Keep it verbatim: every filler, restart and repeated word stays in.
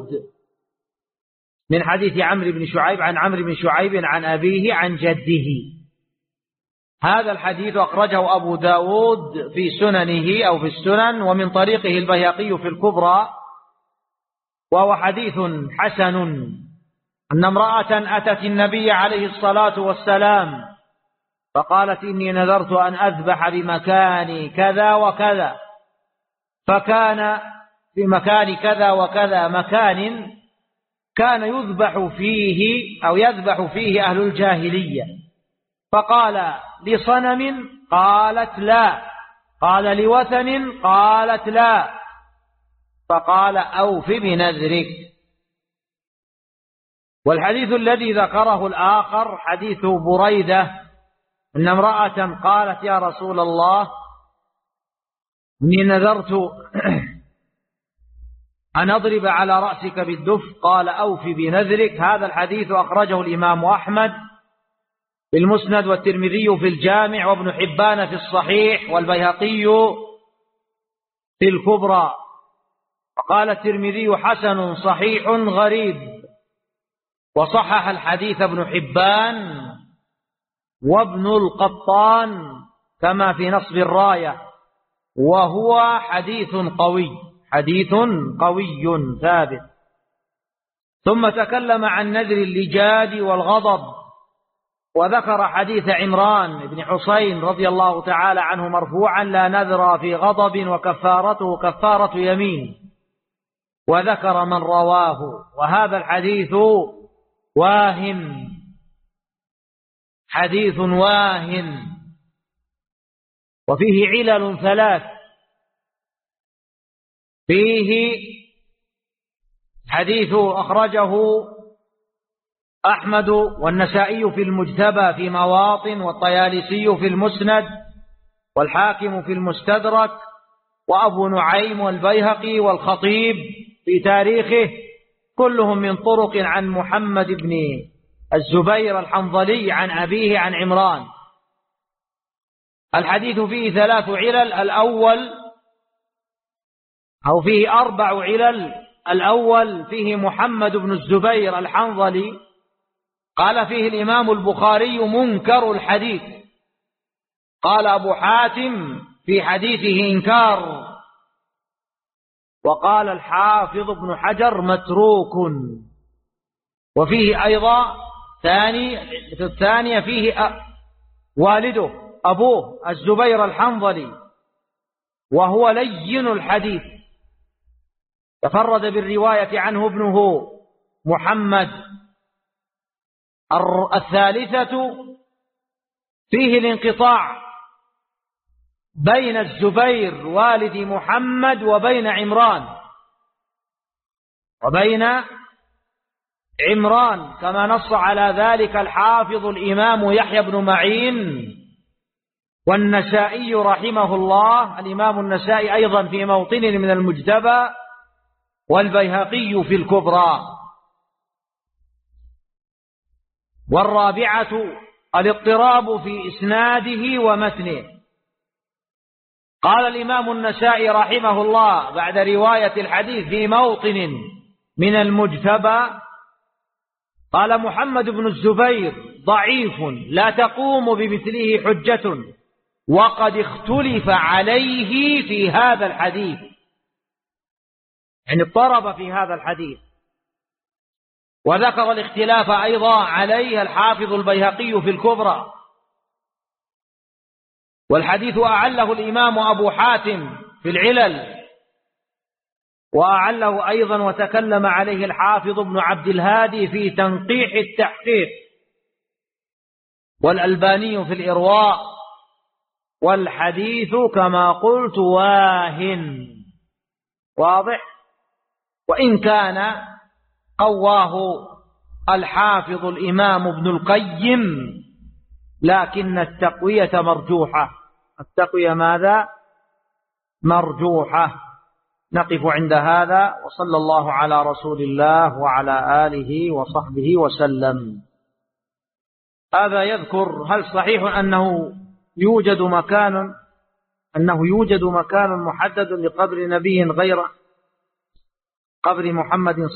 من حديث عمرو بن شعيب عن عمرو بن شعيب عن أبيه عن جده. هذا الحديث أخرجه أبو داود في سننه أو في السنن، ومن طريقه البيهقي في الكبرى، وهو حديث حسن. أن امرأة أتت النبي عليه الصلاة والسلام فقالت: إني نذرت أن أذبح بمكان كذا وكذا، فكان في مكان كذا وكذا مكان كان يذبح فيه أو يذبح فيه أهل الجاهلية، فقال: لصنم؟ قالت: لا. قال: لوثن؟ قالت: لا. فقال: أوف بنذرك. والحديث الذي ذكره الآخر حديث بريدة أن امرأة قالت: يا رسول الله، إني نذرت أن أضرب على رأسك بالدف، قال: أوف بنذرك. هذا الحديث أخرجه الإمام أحمد في المسند، والترمذي في الجامع، وابن حبان في الصحيح، والبيهقي في الكبرى. وقال الترمذي: حسن صحيح غريب. وصحح الحديث ابن حبان وابن القطان كما في نصب الراية، وهو حديث قوي، حديث قوي ثابت. ثم تكلم عن نذر اللجاج والغضب، وذكر حديث عمران بن حسين رضي الله تعالى عنه مرفوعا: لا نذر في غضب وكفارته كفارة يمين، وذكر من رواه. وهذا الحديث واهن، حديث واهن، وفيه علل ثلاث. فيه حديث أخرجه أحمد والنسائي في المجتبى في مواطن، والطيالسي في المسند، والحاكم في المستدرك، وأبو نعيم والبيهقي والخطيب في تاريخه، كلهم من طرق عن محمد بن الزبير الحنظلي عن أبيه عن عمران. الحديث فيه ثلاث علل. الأول أو فيه أربع علل. الأول فيه محمد بن الزبير الحنظلي، قال فيه الإمام البخاري: منكر الحديث. قال أبو حاتم في حديثه إنكار. وقال الحافظ ابن حجر: متروك. وفيه أيضا ثاني الثانية فيه والده أبوه الزبير الحنظلي، وهو لين الحديث، تفرد بالرواية عنه ابنه محمد. الثالثة فيه الانقطاع بين الزبير والد محمد وبين عمران وبين عمران كما نص على ذلك الحافظ الإمام يحيى بن معين والنسائي رحمه الله، الإمام النسائي أيضا في موطن من المجتبى، والبيهقي في الكبرى. والرابعة الاضطراب في إسناده ومتنه. قال الإمام النسائي رحمه الله بعد رواية الحديث في موطن من المجتبى، قال: محمد بن الزبير ضعيف لا تقوم بمثله حجة، وقد اختلف عليه في هذا الحديث، يعني اضطرب في هذا الحديث. وذكر الاختلاف أيضا عليه الحافظ البيهقي في الكبرى. والحديث أعله الإمام أبو حاتم في العلل، وأعله أيضا وتكلم عليه الحافظ ابن عبد الهادي في تنقيح التحقيق، والألباني في الإرواء. والحديث كما قلت واهن، واضح. وإن كان قواه الحافظ الإمام ابن القيم، لكن التقوية مرجوحة. التقوية ماذا؟ مرجوحة. نقف عند هذا، وصلى الله على رسول الله وعلى آله وصحبه وسلم. هذا يذكر: هل صحيح أنه يوجد مكان أنه يوجد مكان محدد لقبر نبي غير قبر محمد